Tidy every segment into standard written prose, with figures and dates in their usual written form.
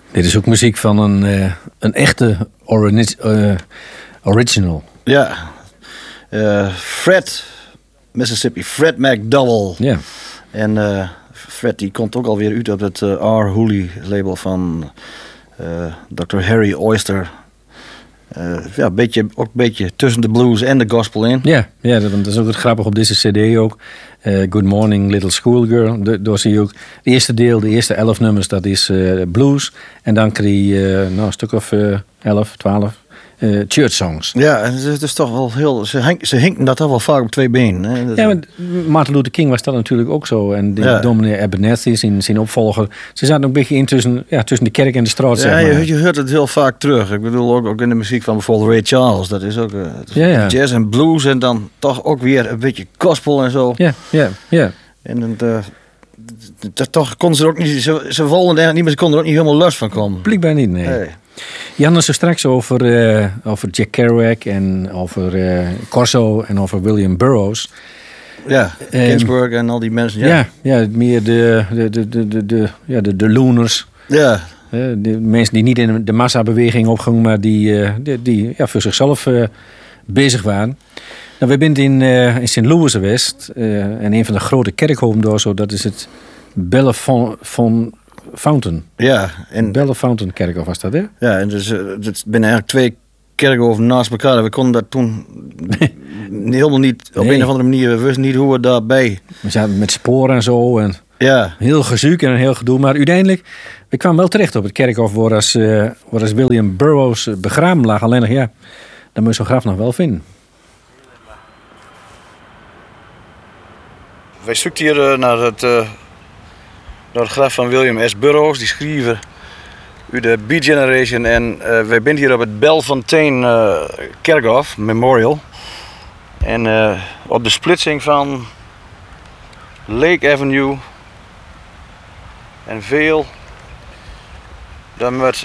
Dit is ook muziek van een echte original. Ja. Fred, Mississippi, Fred McDowell. Ja. En Fred die komt ook alweer uit op het R. Hooley label van Dr. Harry Oyster. Ook een beetje tussen de blues en de gospel in. Ja, dat is ook het grappig op deze cd ook. Good Morning Little Schoolgirl. Door zie je ook het eerste deel, de eerste 11 nummers, dat is blues. En dan krijg je een stuk of 11, 12 church songs. Ja, en het is toch wel heel... Ze hinken dat toch wel vaak op twee benen. Hè? Ja, maar Martin Luther King was dat natuurlijk ook zo. En dominee Abernathy, zijn opvolger. Ze zaten ook een beetje in tussen de kerk en de straat. Ja, zeg maar. je hoort het heel vaak terug. Ik bedoel, ook in de muziek van bijvoorbeeld Ray Charles. Dat is ook jazz en blues en dan toch ook weer een beetje gospel en zo. Ja. En toch konden ze er ook niet... Ze volgden eigenlijk niet, maar ze konden er ook niet helemaal los van komen. Blijkbaar niet, nee. Je had het zo straks over Jack Kerouac en over Corso en over William Burroughs. Ja, Ginsberg en al die mensen. Ja, meer de looners. Ja. De mensen die niet in de massabeweging opgingen, maar die voor zichzelf bezig waren. Nou, we zijn in St. Louis geweest. En een van de grote kerkhoven daar zo, dat is het Bellefontaine Fountain. Ja. En Bellefontaine kerkhof was dat, hè? Ja, en dus het zijn eigenlijk twee kerkhoven naast elkaar. We konden dat toen helemaal niet, op een of andere manier, we wisten niet hoe we daarbij... We zaten met sporen en zo en heel gezoek en een heel gedoe. Maar uiteindelijk, we kwamen wel terecht op het kerkhof waar als William Burroughs begraven lag. Alleen nog, dan moet je zo'n graf nog wel vinden. Wij zoeken hier naar het graf van William S. Burroughs, die schrijver uit de Beat Generation. En wij zijn hier op het Bellefontaine kerkhof, Memorial. En op de splitsing van Lake Avenue en Vail, dan moet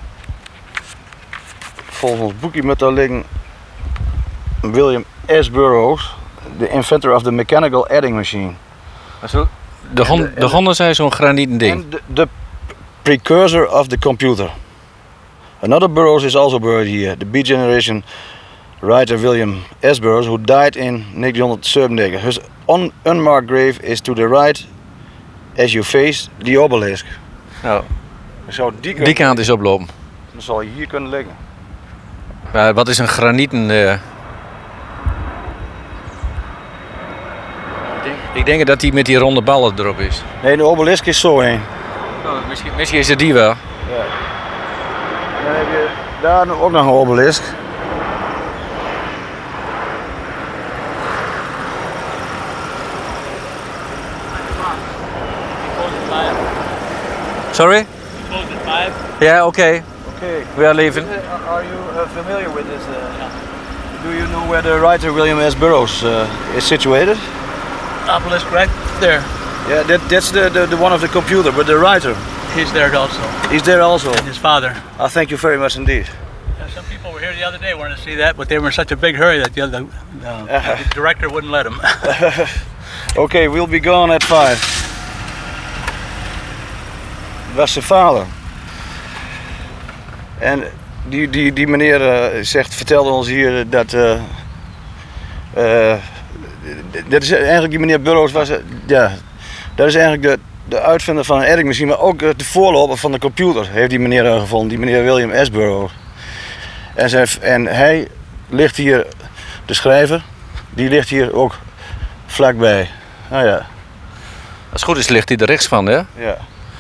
volgens ons boekje met daar liggen William S. Burroughs, the inventor of the mechanical adding machine. De Honda zei zo'n granieten ding. And the precursor of the computer. Another Burroughs is also buried here. The Beat Generation writer William S. Burroughs, who died in 1997. His unmarked grave is to the right as you face the obelisk. Nou, Zo die kant is oplopen. Dan zal je hier kunnen liggen. Maar wat is een granieten... Ik denk dat die met die ronde ballen erop is. Nee, de obelisk is zo heen. Oh, misschien is het die wel. Ja. Dan heb je daar ook nog een obelisk. Sorry? Close at 5. Yeah, okay. Okay. We are leaving. Are you familiar with this? Do you know where the writer William S. Burroughs is situated? Obelisk right there. Yeah, that's the one of the computer, but the writer. He's there also. He's there also. And his father. Thank you very much indeed. Some people were here the other day wanting to see that, but they were in such a big hurry that the director wouldn't let them. Okay, we'll be gone at 5. Dat was zijn vader. En die meneer vertelde ons hier dat... dat is eigenlijk, die meneer Burroughs was... dat is eigenlijk de uitvinder van een adding machine, maar ook de voorloper van de computer heeft die meneer gevonden, die meneer William S. Burroughs. En hij ligt hier, de schrijver, die ligt hier ook vlakbij. Nou ja. Als het goed is ligt hij er rechts van, hè? Ja. I'll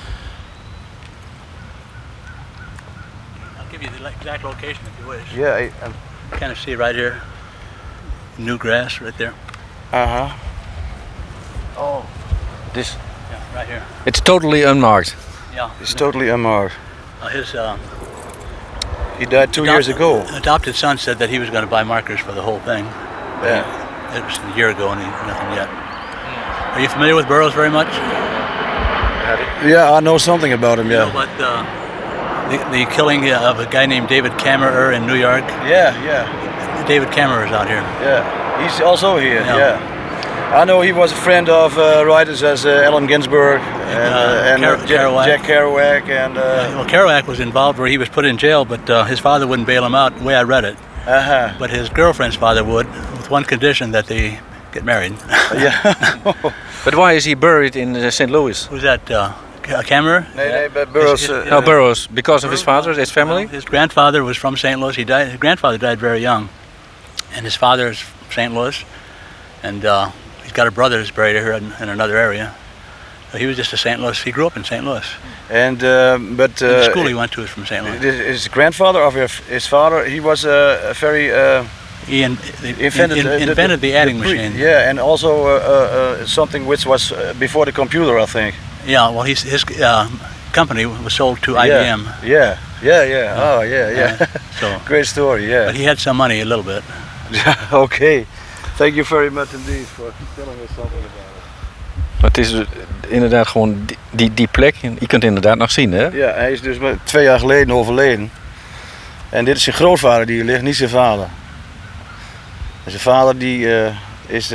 give you the exact location if you wish. Yeah. You kind of see right here. New grass right there. Uh-huh. Oh. This. Yeah, right here. It's totally unmarked. Yeah. It's totally unmarked. His He died 2 years ago. Adopted son said that he was going to buy markers for the whole thing. Yeah. It was a year ago and nothing yet. Are you familiar with Burroughs very much? Yeah, I know something about him, You yeah. know about the killing of a guy named David Kammerer in New York? Yeah, yeah. David Kammerer's out here. Yeah. He's also here, Yeah. yeah. I know he was a friend of writers as Allen Ginsberg and Kerouac. Jack Kerouac. And, Well, Kerouac was involved where he was put in jail, but his father wouldn't bail him out the way I read it. But his girlfriend's father would, with one condition, that they get married. Yeah. But why is he buried in St. Louis? Who's that? Cameron? Nee, but Burroughs. No, Burroughs, because of his father, his family? His grandfather was from St. Louis. His grandfather died very young. And his father is from St. Louis. And he's got a brother who's buried here in another area. So he was just a St. Louis. He grew up in St. Louis. And but The school he went to is from St. Louis. his grandfather or his father, he was a very He invented the adding machine. Yeah, and also something which was before the computer, I think. Yeah, well, his company was sold to IBM. Yeah. Oh, yeah. So, Great story, yeah. but he had some money, a little bit. Okay. Thank you very much indeed for telling us something about it. Maar het is inderdaad gewoon die plek. Je kunt het inderdaad nog zien, hè? Ja, hij is dus 2 jaar geleden overleden. En dit is zijn grootvader die hier ligt, niet zijn vader. En zijn vader die is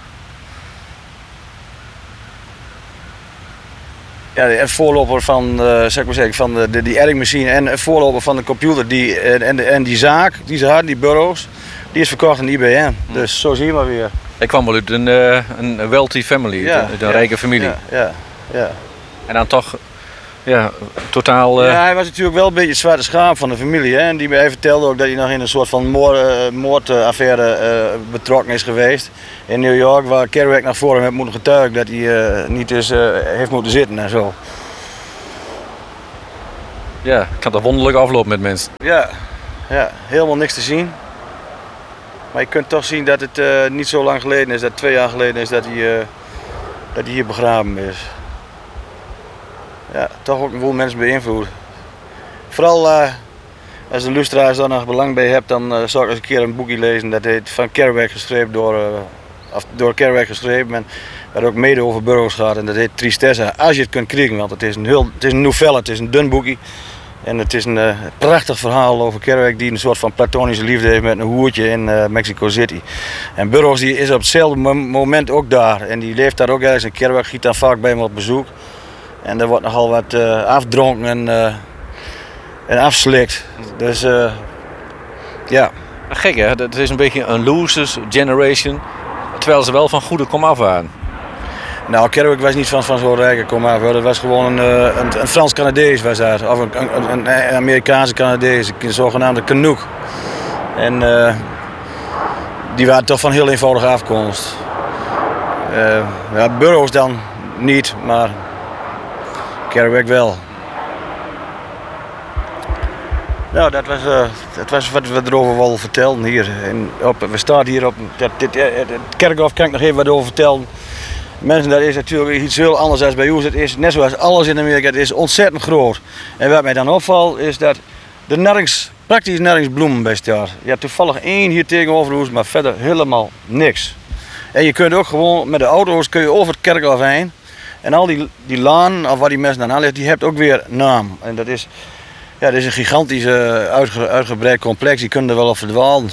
een voorloper van, zeg maar zeggen, van die adding machine en een voorloper van de computer. En die zaak die ze hadden, die Burroughs, die is verkocht aan IBM. Dus zo zie je maar weer. Hij kwam wel uit een wealthy family, uit een rijke familie. Ja. En dan toch, totaal... Ja, hij was natuurlijk wel een beetje het zwarte schaap van de familie. Hè? En hij vertelde ook dat hij nog in een soort van moordaffaire betrokken is geweest. In New York, waar Kerouac naar voren heeft moeten getuigen dat hij niet eens heeft moeten zitten en zo. Ja, het kan toch wonderlijk aflopen met mensen. Ja, helemaal niks te zien. Maar je kunt toch zien dat het niet zo lang geleden is, dat 2 jaar geleden is dat hij hier begraven is. Ja, toch ook een boel mensen beïnvloed. Vooral als de luisteraars daar nog belang bij hebt, dan zou ik eens een keer een boekje lezen. Dat heet van Kerouac geschreven, door Kerouac geschreven. En dat ook mede over Burroughs gaat. En dat heet Tristessa, als je het kunt krijgen. Want het is een novelle, het is een dun boekje. En het is een prachtig verhaal over Kerouac die een soort van platonische liefde heeft met een hoertje in Mexico City. En Burroughs die is op hetzelfde moment ook daar. En die leeft daar ook ergens. En Kerouac giet dan vaak bij hem op bezoek. En er wordt nogal wat afdronken en afslikt. Dus ja. Gek hè, het is een beetje een losers generation. Terwijl ze wel van goede komaf waren. Nou, Kerouac was niet van zo'n rijke komaf. Dat was gewoon een Frans-Canadees was dat. Of een Amerikaanse Canadees, een zogenaamde Canuck. En die waren toch van heel eenvoudige afkomst. Burroughs dan niet, maar Kerouac wel. Nou, dat was wat we erover wilden vertellen hier. We staan hier op het kerkhof, kan ik nog even wat over vertellen. Mensen, dat is natuurlijk iets heel anders dan bij ons. Het is net zoals alles in Amerika, het is ontzettend groot. En wat mij dan opvalt is dat er praktisch nergens bloemen bij staat. Je hebt toevallig 1 hier tegenover ons, maar verder helemaal niks. En je kunt ook gewoon met de auto's over het kerkhof heen. En al die laan, of waar die mensen dan aan liggen, die heeft ook weer naam. En dat is een gigantisch uitgebreid complex. Die kunnen er wel op verdwalen.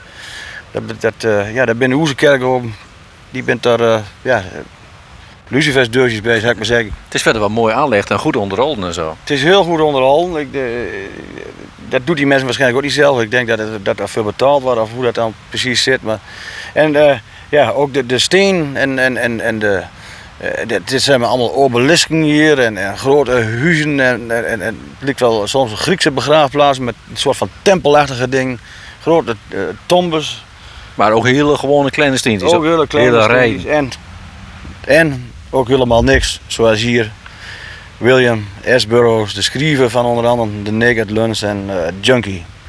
Daar binnen Oeze kerkhof, die bent daar lucifersdeurtjes bij, zou ik maar zeggen. Het is verder wel mooi aangelegd en goed onderhouden en zo. Het is heel goed onderhouden. Dat doet die mensen waarschijnlijk ook niet zelf. Ik denk dat er veel betaald wordt of hoe dat dan precies zit. Maar, en ook de steen en dit zijn allemaal obelisken hier en grote huizen en het lijkt wel soms een Griekse begraafplaats met een soort van tempelachtige ding. Grote tombes. Maar ook hele gewone kleine steentjes. Ook hele kleine steentjes. En ook helemaal niks, zoals hier William S. Burroughs, de schrijver van onder andere The Naked Lunch en Junkie.